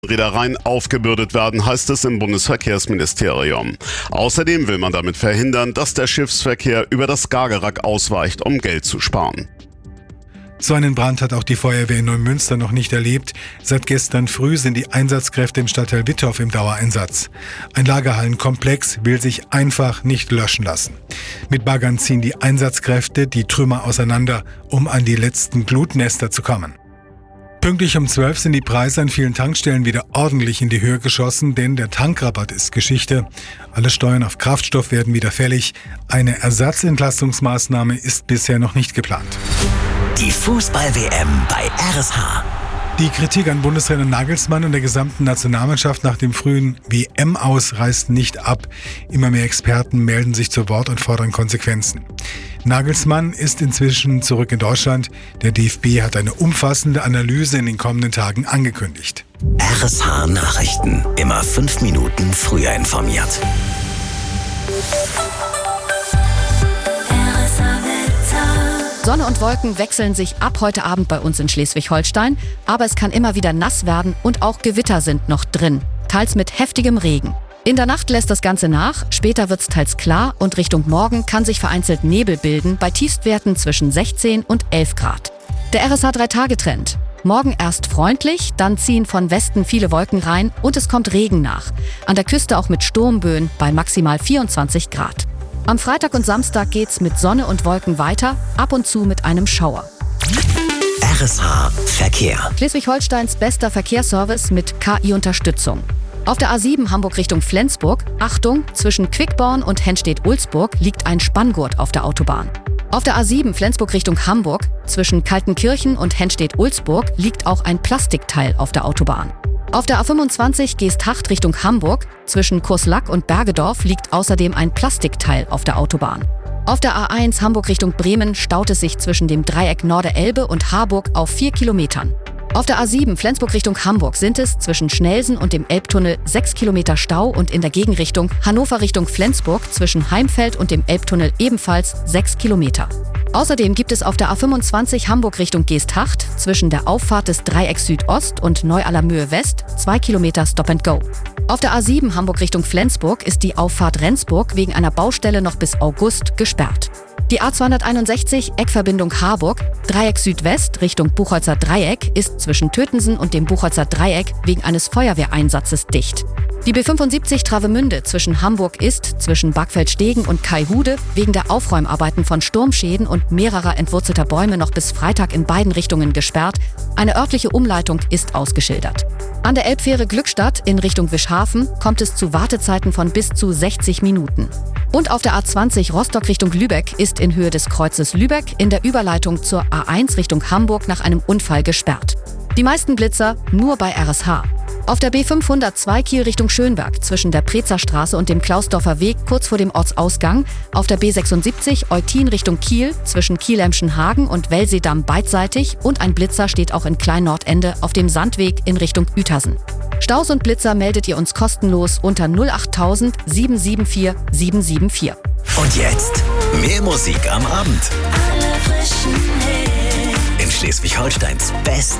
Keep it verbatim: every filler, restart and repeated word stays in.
Reedereien aufgebürdet werden, heißt es im Bundesverkehrsministerium. Außerdem will man damit verhindern, dass der Schiffsverkehr über das Skagerrak ausweicht, um Geld zu sparen. So einen Brand hat auch die Feuerwehr in Neumünster noch nicht erlebt. Seit gestern früh sind die Einsatzkräfte im Stadtteil Wittorf im Dauereinsatz. Ein Lagerhallenkomplex will sich einfach nicht löschen lassen. Mit Baggern ziehen die Einsatzkräfte die Trümmer auseinander, um an die letzten Glutnester zu kommen. Pünktlich um zwölf sind die Preise an vielen Tankstellen wieder ordentlich in die Höhe geschossen, denn der Tankrabatt ist Geschichte. Alle Steuern auf Kraftstoff werden wieder fällig. Eine Ersatzentlastungsmaßnahme ist bisher noch nicht geplant. Die Fußball-W M bei R S H. Die Kritik an Bundestrainer Nagelsmann und der gesamten Nationalmannschaft nach dem frühen W M-Aus reißt nicht ab. Immer mehr Experten melden sich zu Wort und fordern Konsequenzen. Nagelsmann ist inzwischen zurück in Deutschland. Der D F B hat eine umfassende Analyse in den kommenden Tagen angekündigt. R S H Nachrichten. Immer fünf Minuten früher informiert. Sonne und Wolken wechseln sich ab heute Abend bei uns in Schleswig-Holstein, aber es kann immer wieder nass werden und auch Gewitter sind noch drin, teils mit heftigem Regen. In der Nacht lässt das Ganze nach, später wird's teils klar und Richtung Morgen kann sich vereinzelt Nebel bilden bei Tiefstwerten zwischen sechzehn und elf Grad. Der R S H drei Tage Trend. Morgen erst freundlich, dann ziehen von Westen viele Wolken rein und es kommt Regen nach. An der Küste auch mit Sturmböen bei maximal vierundzwanzig Grad. Am Freitag und Samstag geht's mit Sonne und Wolken weiter, ab und zu mit einem Schauer. R S H Verkehr. Schleswig-Holsteins bester Verkehrsservice mit K I-Unterstützung. Auf der A sieben Hamburg Richtung Flensburg, Achtung, zwischen Quickborn und Henstedt-Ulzburg liegt ein Spanngurt auf der Autobahn. Auf der A sieben Flensburg Richtung Hamburg, zwischen Kaltenkirchen und Henstedt-Ulzburg liegt auch ein Plastikteil auf der Autobahn. Auf der A fünfundzwanzig Geesthacht Richtung Hamburg, zwischen Kurslack und Bergedorf liegt außerdem ein Plastikteil auf der Autobahn. Auf der A eins Hamburg Richtung Bremen staut es sich zwischen dem Dreieck Norderelbe und Harburg auf vier Kilometern. Auf der A sieben Flensburg Richtung Hamburg sind es zwischen Schnelsen und dem Elbtunnel sechs Kilometer Stau und in der Gegenrichtung Hannover Richtung Flensburg zwischen Heimfeld und dem Elbtunnel ebenfalls sechs Kilometer. Außerdem gibt es auf der A fünfundzwanzig Hamburg Richtung Geesthacht zwischen der Auffahrt des Dreiecks Südost und Neu-Allermöhe West zwei Kilometer Stop and Go. Auf der A sieben Hamburg Richtung Flensburg ist die Auffahrt Rendsburg wegen einer Baustelle noch bis August gesperrt. Die A zweihunderteinundsechzig Eckverbindung Harburg, Dreieck Südwest Richtung Buchholzer Dreieck ist zwischen Tötensen und dem Buchholzer Dreieck wegen eines Feuerwehreinsatzes dicht. Die B fünfundsiebzig Travemünde zwischen Hamburg ist zwischen Backfeldstegen und Kaihude wegen der Aufräumarbeiten von Sturmschäden und mehrerer entwurzelter Bäume noch bis Freitag in beiden Richtungen gesperrt. Eine örtliche Umleitung ist ausgeschildert. An der Elbfähre Glückstadt in Richtung Wischhafen kommt es zu Wartezeiten von bis zu sechzig Minuten. Und auf der A zwanzig Rostock Richtung Lübeck ist in Höhe des Kreuzes Lübeck in der Überleitung zur A eins Richtung Hamburg nach einem Unfall gesperrt. Die meisten Blitzer nur bei R S H. Auf der B fünfhundertzwei Kiel Richtung Schönberg zwischen der Prezerstraße und dem Klausdorfer Weg kurz vor dem Ortsausgang, auf der B sechsundsiebzig Eutin Richtung Kiel zwischen Kiel-Emschenhagen und Wellseedamm beidseitig und ein Blitzer steht auch in Klein-Nordende auf dem Sandweg in Richtung Uetersen. Staus und Blitzer meldet ihr uns kostenlos unter null acht null null sieben sieben vier sieben sieben vier. Und jetzt mehr Musik am Abend. In Schleswig-Holsteins Best